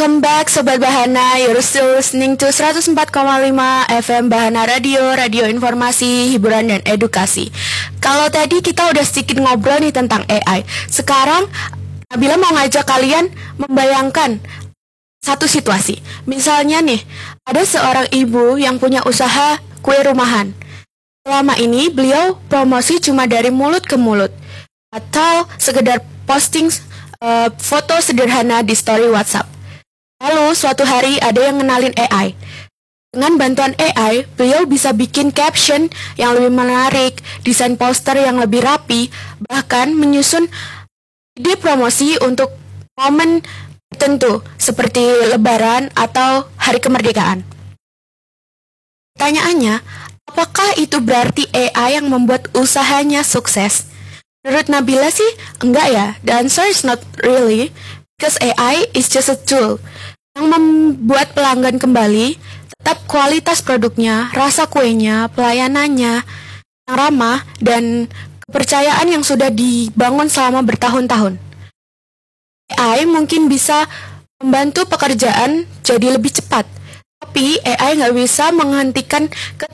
Welcome back Sobat Bahana. You're still listening to 104,5 FM Bahana Radio, radio informasi, hiburan, dan edukasi. Kalau tadi kita udah sedikit ngobrol nih tentang AI. Sekarang Nabila mau ngajak kalian membayangkan satu situasi. Misalnya nih, ada seorang ibu yang punya usaha kue rumahan. Selama ini beliau promosi cuma dari mulut ke mulut, atau sekedar posting foto sederhana di story WhatsApp. Lalu suatu hari ada yang ngenalin AI. Dengan bantuan AI, beliau bisa bikin caption yang lebih menarik, desain poster yang lebih rapi, bahkan menyusun ide promosi untuk momen tertentu seperti Lebaran atau Hari Kemerdekaan. Pertanyaannya, apakah itu berarti AI yang membuat usahanya sukses? Menurut Nabila sih, enggak ya. The answer is not really, because AI is just a tool yang membuat pelanggan kembali, tetap kualitas produknya, rasa kuenya, pelayanannya yang ramah, dan kepercayaan yang sudah dibangun selama bertahun-tahun. AI mungkin bisa membantu pekerjaan jadi lebih cepat, tapi AI nggak bisa menggantikan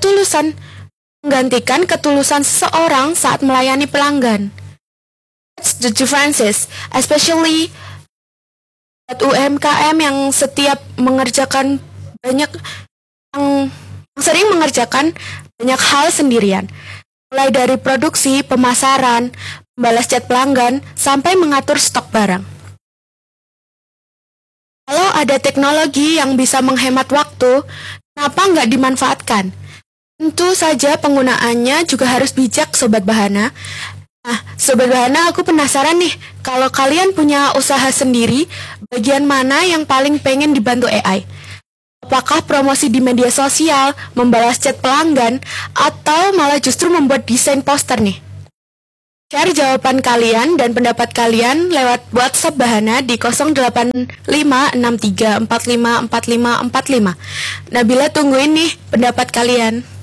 ketulusan seseorang saat melayani pelanggan. That's the differences, especially buat UMKM yang sering mengerjakan banyak hal sendirian, mulai dari produksi, pemasaran, membalas chat pelanggan, sampai mengatur stok barang. Kalau ada teknologi yang bisa menghemat waktu, kenapa nggak dimanfaatkan? Tentu saja penggunaannya juga harus bijak, Sobat Bahana. Nah, Sobat Bahana, aku penasaran nih, kalau kalian punya usaha sendiri, bagian mana yang paling pengen dibantu AI? Apakah promosi di media sosial, membalas chat pelanggan, atau malah justru membuat desain poster nih? Share jawaban kalian dan pendapat kalian lewat WhatsApp Bahana di 08563454545. Nabila tungguin nih pendapat kalian.